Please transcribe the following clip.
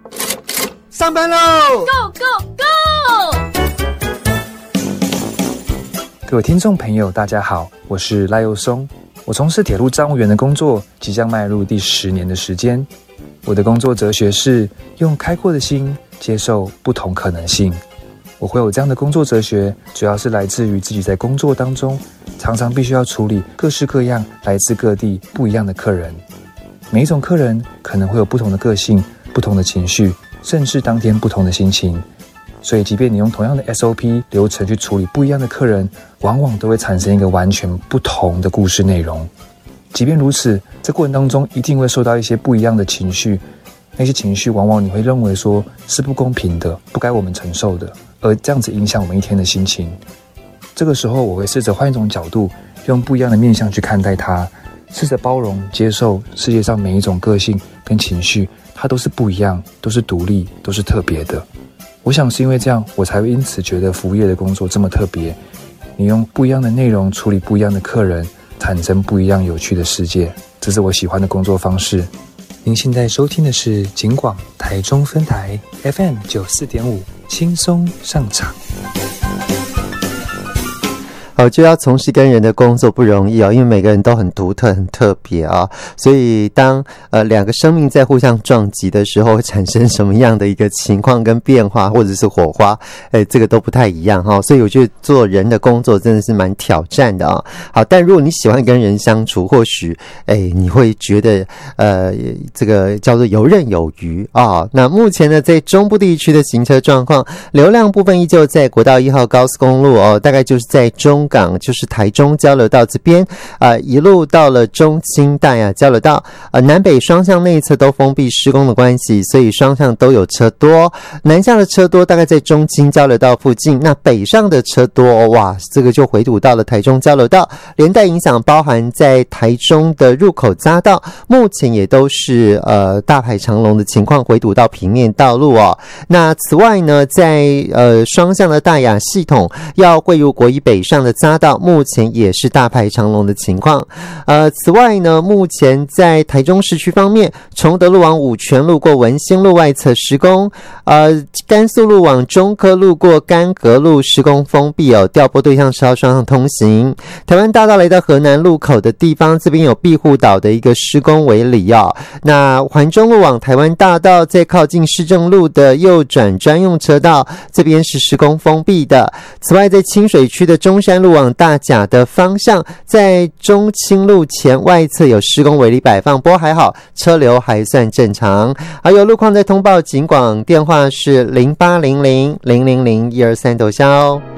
上班喽 ！Go Go Go！ 各位听众朋友，大家好，我是赖佑松。我从事铁路站务员的工作，即将迈入第10年的时间。我的工作哲学是用开阔的心接受不同可能性。我会有这样的工作哲学，主要是来自于自己在工作当中常常必须要处理各式各样来自各地不一样的客人。每一种客人可能会有不同的个性、不同的情绪，甚至当天不同的心情。所以即便你用同样的 SOP 流程去处理不一样的客人，往往都会产生一个完全不同的故事内容。即便如此，这过程当中一定会受到一些不一样的情绪，那些情绪往往你会认为说是不公平的，不该我们承受的，而这样子影响我们一天的心情。这个时候我会试着换一种角度，用不一样的面向去看待它，试着包容接受世界上每一种个性跟情绪，它都是不一样，都是独立，都是特别的。我想是因为这样，我才会因此觉得服务业的工作这么特别。你用不一样的内容处理不一样的客人，产生不一样有趣的世界，这是我喜欢的工作方式。您现在收听的是警广台中分台 FM 94.5，轻松上场。 就要从事跟人的工作不容易因为每个人都很独特很特别所以当两个生命在互相撞击的时候，会产生什么样的一个情况跟变化或者是火花，这个都不太一样所以我觉得做人的工作真的是蛮挑战的好，但如果你喜欢跟人相处，或许你会觉得这个叫做游刃有余那目前呢，在中部地区的行车状况，流量部分依旧在国道1号高速公路大概就是在中港，就是台中交流道这边一路到了中清大雅交流道南北双向内侧都封闭施工的关系，所以双向都有车多。南下的车多大概在中清交流道附近，那北上的车多哇，这个就回堵到了台中交流道，连带影响包含在台中的入口匝道，目前也都是大排长龙的情况，回堵到平面道路那此外呢，在双向的大雅系统要汇入国一北上的匝道，目前也是大排长龙的情况。此外呢，目前在台中市区方面，崇德路往五权路过文心路外侧施工，甘肃路往中科路过甘阁路施工封闭调拨对象是要双向通行。台湾大道来到河南路口的地方，这边有庇护岛的一个施工为理那环中路往台湾大道在靠近市政路的右转专用车道，这边是施工封闭的。此外，在清水区的中山路往大甲的方向，在中清路前外侧有施工围篱摆放，不过还好，车流还算正常。还有路况在通报警广，电话是0800-000-123，抖销。